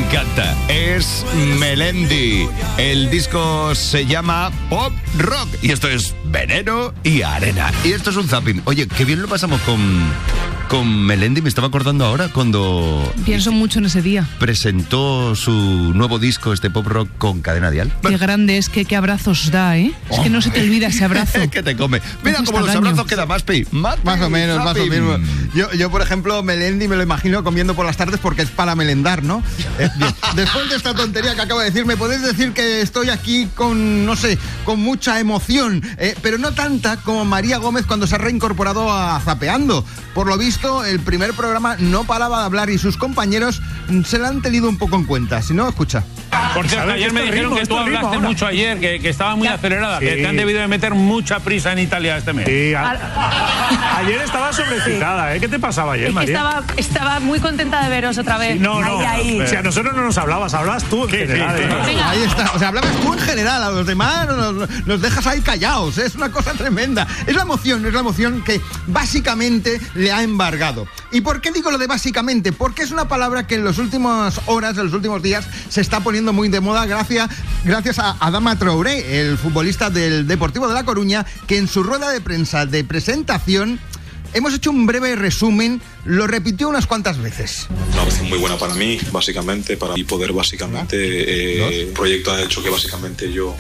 encanta. Es Melendi. El disco se llama Pop Rock. Y esto es Veneno y Arena. Y esto es un zapping. Oye, qué bien lo pasamos con Melendi. Me estaba acordando ahora cuando... Pienso mucho en ese día. Presentó su nuevo disco, este Pop Rock, con Cadena Dial. Qué grande es, qué abrazos da, ¿eh? Es que no se te olvida ese abrazo. Que te come. Mira, como los abrazos queda más o menos. Yo, por ejemplo, Melendi me lo imagino comiendo por las tardes porque es para melendar, ¿no? Después de esta tontería que acabo de decir, me podéis decir que estoy aquí con, no sé, con mucha emoción, pero no tanta como María Gómez cuando se ha reincorporado a Zapeando. Por lo visto, el primer programa no paraba de hablar y sus compañeros se la han tenido un poco en cuenta. Si no, escucha. Por cierto, ayer me dijeron que tú hablaste mucho ayer, que estaba muy acelerada, que te han debido de meter mucha prisa en Italia este mes. Sí, ayer estaba sobrecitada, ¿eh? ¿Qué te pasaba ayer, María? Estaba muy contenta de veros otra vez. Sí, no. Si a nosotros no nos hablabas tú en general. Ahí está, o sea, hablabas tú en general, a los demás nos dejas ahí callados, es una cosa tremenda. Es la emoción que básicamente le ha embargado. ¿Y por qué digo lo de básicamente? Porque es una palabra que en las últimas horas, en los últimos días, se está poniendo muy de moda gracias a Adama Traoré, el futbolista del Deportivo de La Coruña, que en su rueda de prensa de presentación hemos hecho un breve resumen, lo repitió unas cuantas veces. Una opción muy buena para mí, básicamente, para poder el proyecto ha hecho que básicamente yo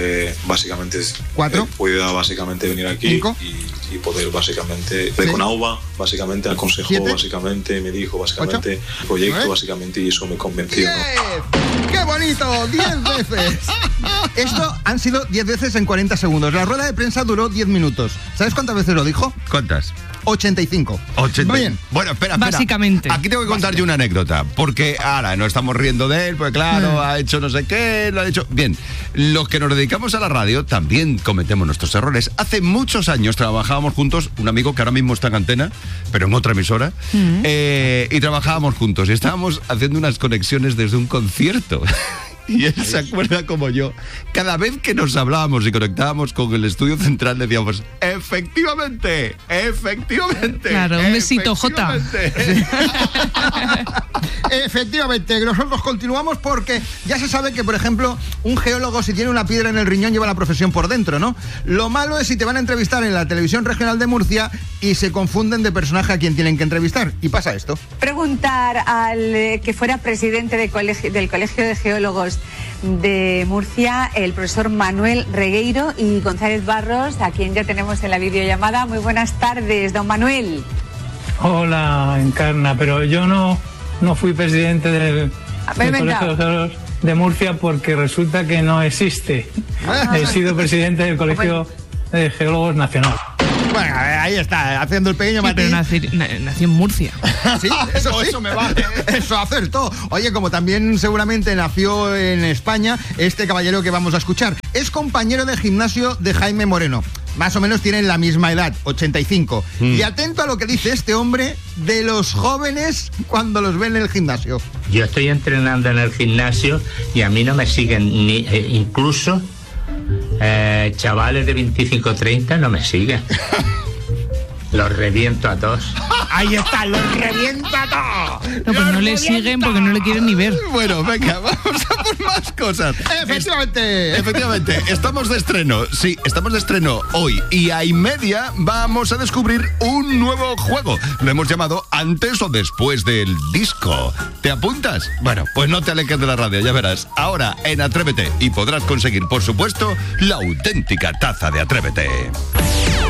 pueda básicamente venir aquí y poder básicamente con Auba, básicamente aconsejó, 7. básicamente me dijo, básicamente el proyecto, básicamente, y eso me convenció. ¿No? ¡Qué bonito! 10 veces. Esto han sido 10 veces en 40 segundos. La rueda de prensa duró 10 minutos. ¿Sabes cuántas veces lo dijo? ¿Cuántas? 85. Muy bien. Bueno, espera. Básicamente. Aquí tengo que contar yo una anécdota, porque ahora no estamos riendo de él, pues claro, ha hecho no sé qué, lo ha hecho... Bien, los que nos dedicamos a la radio también cometemos nuestros errores. Hace muchos años trabajábamos juntos, un amigo que ahora mismo está en Antena, pero en otra emisora, y trabajábamos juntos y estábamos haciendo unas conexiones desde un concierto. Y él se acuerda como yo. Cada vez que nos hablábamos y conectábamos con el estudio central decíamos, efectivamente. Claro, un besito, Jota. Efectivamente, nosotros continuamos porque ya se sabe que, por ejemplo, un geólogo, si tiene una piedra en el riñón, lleva la profesión por dentro, ¿no? Lo malo es si te van a entrevistar en la televisión regional de Murcia y se confunden de personaje a quien tienen que entrevistar. Y pasa esto. Preguntar al que fuera presidente del Colegio de Geólogos de Murcia, el profesor Manuel Regueiro y González Barros, a quien ya tenemos en la videollamada. Muy buenas tardes, don Manuel. Hola, Encarna, pero yo no fui presidente del Colegio de Geólogos de Murcia porque resulta que no existe. He sido presidente del Colegio de Geólogos Nacional. Bueno, ahí está, haciendo el pequeño matiz. Pero nació en Murcia. Sí, eso me vale. Eso acertó. Oye, como también seguramente nació en España, este caballero que vamos a escuchar es compañero de gimnasio de Jaime Moreno. Más o menos tienen la misma edad, 85. Y atento a lo que dice este hombre de los jóvenes cuando los ven en el gimnasio. Yo estoy entrenando en el gimnasio y a mí no me siguen ni incluso chavales de 25 30 no me siguen. Los reviento a todos. Ahí está, los reviento a todos. No, pues no le siguen porque no le quieren ni ver. Bueno, venga, vamos a por más cosas. Efectivamente, estamos de estreno. Sí, estamos de estreno hoy. Y a y media vamos a descubrir un nuevo juego. Lo hemos llamado Antes o Después del Disco. ¿Te apuntas? Bueno, pues no te alejes de la radio, ya verás. Ahora en Atrévete y podrás conseguir, por supuesto, la auténtica taza de Atrévete.